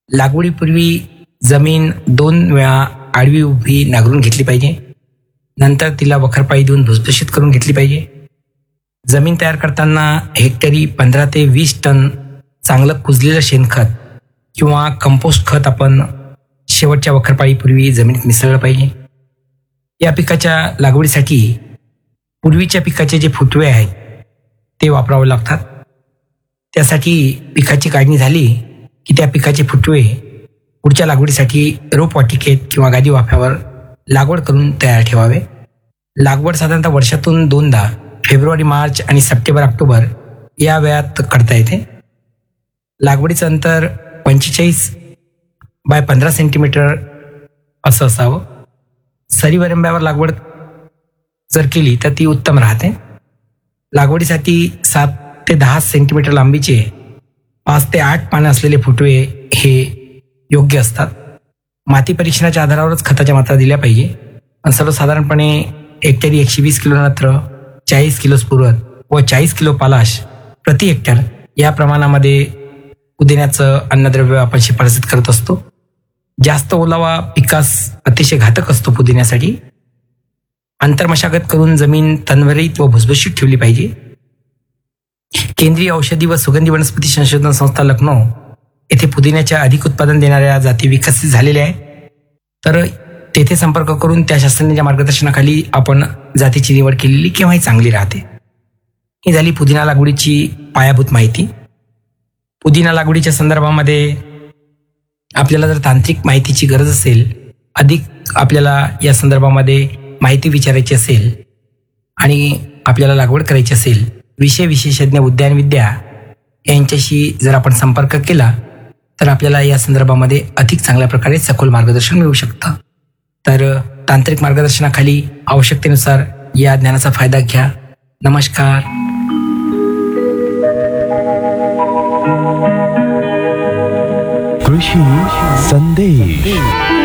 लागवडीपूर्वी जमीन 2 वेळा आडवी उभी नांगरून घेतली पाहिजे. नंतर तिला वखरपाळी देऊन भुसभुशीत करून घेतली पाहिजे. जमीन तयार करताना हेक्टरी 15 ते 20 टन चांगलं कुजलेलं शेणखत किंवा कंपोस्ट खत आपण शेवटच्या वखरपाळीपूर्वी जमिनीत मिसळलं पाहिजे. या पिकाच्या लागवडीसाठी पूर्वीच्या पिकाचे जे फुटवे आहेत ते वापरावे लागतात. त्यासाठी पिकाची काढणी झाली की त्या पिकाचे फुटवे पुढच्या लागवडीसाठी रोपवाटिकेत किंवा गादी वाफ्यावर लागवड करून तयार ठेवावे. लागवड साधारणतः वर्षातून 2दा फेब्रुवारी, मार्च आणि सप्टेंबर, ऑक्टोबर या वेळात करता येते. लागवडीचं अंतर 45 बाय 15 सेंटीमीटर असं असावं. सरीवरंब्यावर लागवड जर केली तर ती उत्तम राहते. लागवडीसाठी 7 ते 10 सेंटीमीटर लांबीचे 5 ते 8 पानं असलेले फुटवे हे योग्य असतात. माती परीक्षणाच्या आधारावरच खताच्या मात्रा दिल्या पाहिजे. पण सर्वसाधारणपणे हेक्टरी 120 किलो नत्र, 40 किलो स्फुरद व 40 किलो पालाश प्रति हेक्टर या प्रमाणामध्ये पुदिन्याचं अन्नद्रव्य आपण शिफारसीत करत असतो. जास्त ओलावा पिकास अतिशय घातक असतो. पुदिन्यासाठी आंतरमशागत करून जमीन तणभरीत व भुसभुशीत ठेवली पाहिजे. केंद्रीय औषधी व सुगंधी वनस्पती संशोधन संस्था लखनौ येथे पुदिन्याच्या अधिक उत्पादन देणाऱ्या जाती विकसित झालेल्या आहेत. तर तेथे संपर्क करून त्या शास्त्रज्ञांच्या मार्गदर्शनाखाली आपण जातीची निवड केलेली केव्हाही चांगली राहते. ही झाली पुदिना लागवडीची पायाभूत माहिती. पुदिना लागवडीच्या संदर्भामध्ये आपल्याला जर तांत्रिक माहितीची गरज असेल, अधिक आपल्याला या संदर्भामध्ये माहिती विचारायची असेल आणि आपल्याला लागवड करायची असेल, विषय विशेषज्ञ उद्यानविद्या यांच्याशी जर आपण संपर्क केला तर आपल्याला या संदर्भामध्ये अधिक चांगल्या प्रकारे सखोल मार्गदर्शन मिळू शकतं. तर तांत्रिक मार्गदर्शनाखाली आवश्यकतेनुसार या ज्ञानाचा फायदा घ्या. नमस्कार. कृषी संदेश.